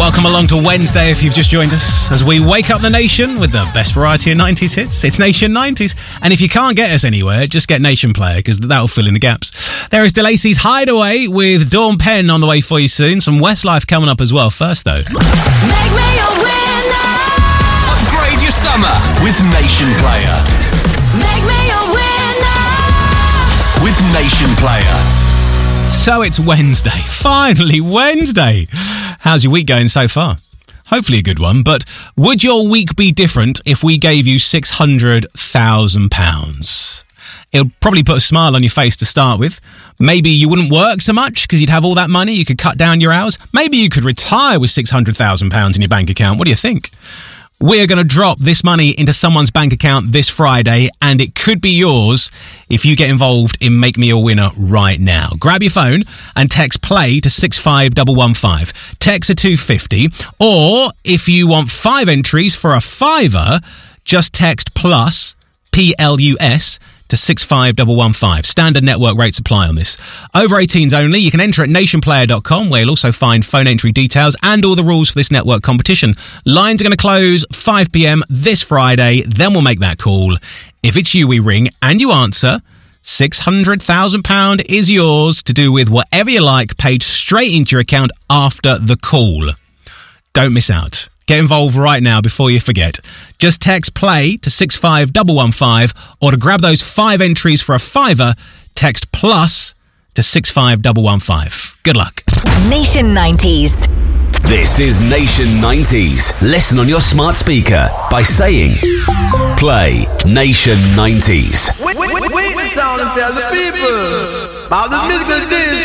Welcome along to Wednesday if you've just joined us as we wake up the nation with the best variety of 90s hits. It's Nation 90s. And if you can't get us anywhere, just get Nation Player because that'll fill in the gaps. There is DeLacy's Hideaway with Dawn Penn on the way for you soon. Some Westlife coming up as well. First, though. Make me a winner. Upgrade your summer with Nation Player. Make me a winner. With Nation Player. So it's Wednesday. Finally, Wednesday. How's your week going so far? Hopefully a good one, but would your week be different if we gave you £600,000? It'll probably put a smile on your face to start with. Maybe you wouldn't work so much because you'd have all that money. You could cut down your hours. Maybe you could retire with £600,000 in your bank account. What do you think? We're going to drop this money into someone's bank account this Friday, and it could be yours if you get involved in Make Me a Winner right now. Grab your phone and text PLAY to 65115. Text a $2.50, or if you want 5 entries for a £5, just text PLUS, PLUS, to 65115. Standard network rates apply on this. Over 18s only. You can enter at nationplayer.com, where you'll also find phone entry details and all the rules for this network competition. Lines are going to close 5 p.m. this Friday. Then we'll make that call. If it's you we ring and you answer, £600,000 is yours to do with whatever you like, paid straight into your account after the call. Don't miss out. Get involved right now before you forget. Just text PLAY to 65115, or to grab those 5 entries for a £5, text PLUS to 65115. Good luck. Nation 90s. This is Nation 90s. Listen on your smart speaker by saying Play Nation 90s. Wait the town and tell the people about the music that it is.